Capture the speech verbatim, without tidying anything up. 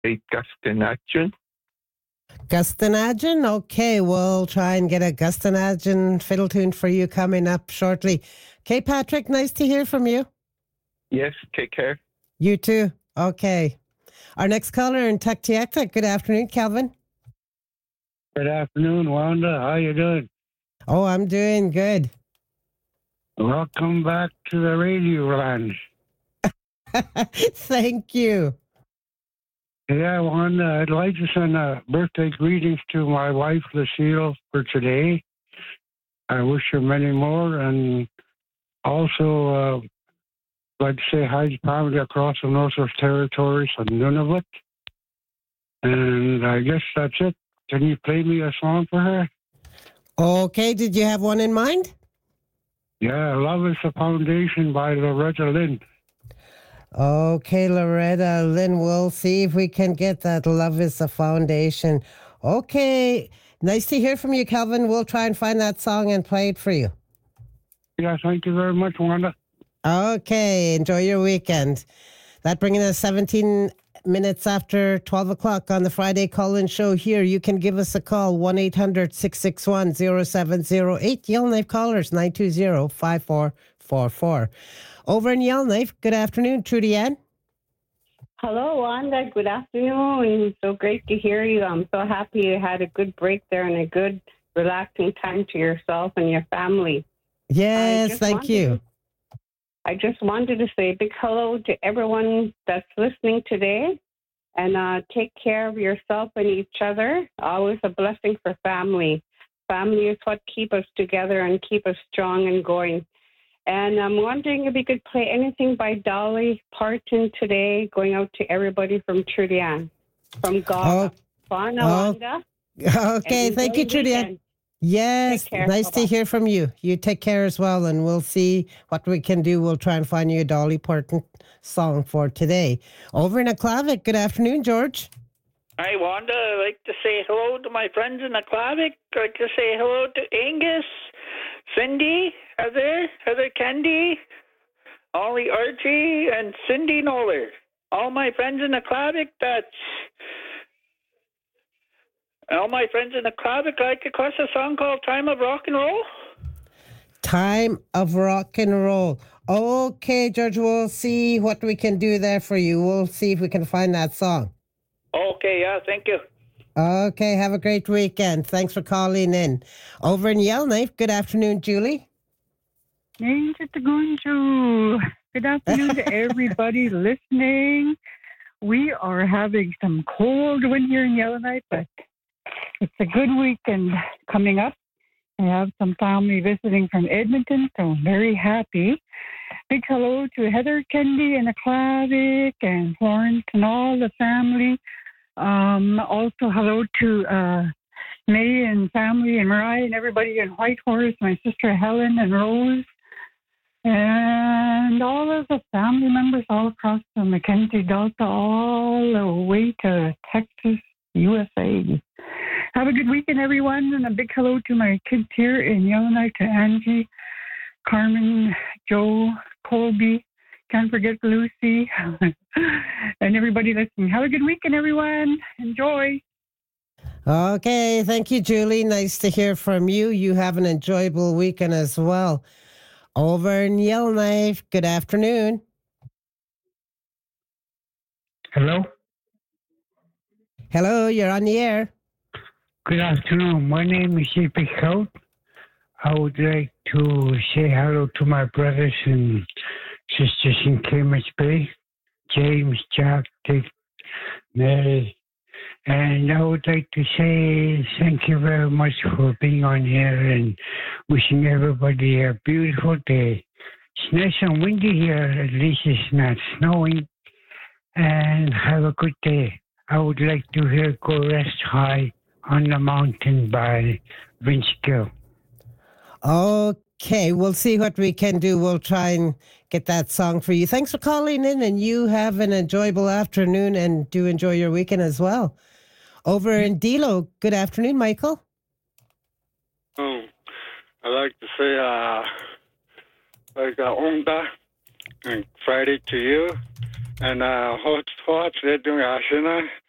Hey, Gustinachin. Gustinachin? Okay, we'll try and get a Gustinachin fiddle tune for you coming up shortly. Okay, Patrick, nice to hear from you. Yes, take care. You too. Okay. Our next caller in Tuktoyaktuk. Good afternoon, Calvin. Good afternoon, Wanda. How you doing? Oh, I'm doing good. Welcome back to the radio land. Thank you. Yeah, Wanda, I'd like to send a birthday greetings to my wife, Lucille, for today. I wish her many more, and also uh, like to say hi to family across the Northwest Territories and Nunavut. And I guess that's it. Can you play me a song for her? Okay, did you have one in mind? Yeah, Love is the Foundation by Loretta Lynn. Okay, Loretta Lynn, we'll see if we can get that Love is the Foundation. Okay, nice to hear from you, Calvin. We'll try and find that song and play it for you. Yeah, thank you very much, Wanda. Okay, enjoy your weekend. That bringing us seventeen minutes after twelve o'clock on the Friday call-in show here. You can give us a call, one eight hundred six six one zero seven zero eight. Yellowknife callers, nine two zero five four four four. Over in Yellowknife, good afternoon, Trudy Ann. Hello, Wanda. Good afternoon. So great to hear you. I'm so happy you had a good break there and a good relaxing time to yourself and your family. Yes, thank you. To, I just wanted to say a big hello to everyone that's listening today, and uh, take care of yourself and each other. Always a blessing for family. Family is what keeps us together and keep us strong and going. And I'm wondering if you could play anything by Dolly Parton today, going out to everybody from Trudy Ann, from God. Oh, Wanda. Okay, thank you, Trudy Ann. Yes, nice Bye-bye. to hear from you. You take care as well, and we'll see what we can do. We'll try and find you a Dolly Parton song for today. Over in Aklavik, good afternoon, George. Hi, Wanda. I'd like to say hello to my friends in Aklavik. I'd like to say hello to Angus, Cindy, Heather, Heather Kendi, Ollie Archie, and Cindy Noller. All my friends in Aklavik, that's... All my friends in Aklavik, I'd like to request a song called Time of Rock and Roll. Time of Rock and Roll. Okay, George, we'll see what we can do there for you. We'll see if we can find that song. Okay, yeah, thank you. Okay, have a great weekend. Thanks for calling in. Over in Yellowknife, good afternoon, Julie. Good afternoon to everybody listening. We are having some cold wind here in Yellowknife, but it's a good weekend coming up. I have some family visiting from Edmonton, so I'm very happy. Big hello to Heather Kendi and Aklavik and Florence and all the family. Um, also hello to uh, May and family and Mariah and everybody in Whitehorse, my sister Helen and Rose, and all of the family members all across the Mackenzie Delta, all the way to Texas, U S A. Have a good weekend, everyone, and a big hello to my kids here in Yellowknife, to Angie, Carmen, Joe, Colby, can't forget Lucy, and everybody listening. Have a good weekend, everyone. Enjoy. Okay, thank you, Julie. Nice to hear from you. You have an enjoyable weekend as well. Over in Yellowknife, good afternoon. Hello? Hello, you're on the air. Good afternoon. My name is J P Cout. I would like to say hello to my brothers and sisters in Cambridge Bay, James, Jack, Dick, Mary. And I would like to say thank you very much for being on here and wishing everybody a beautiful day. It's nice and windy here, at least it's not snowing. And have a good day. I would like to hear Go Rest High on the Mountain by Vince Gill. Okay, we'll see what we can do. We'll try and get that song for you. Thanks for calling in, and you have an enjoyable afternoon, and do enjoy your weekend as well. Over in Dilo, good afternoon, Michael. Oh, I'd like to say, uh, like, uh, Onda, and Friday to you, and, uh, hot, hot, they're doing Ashina,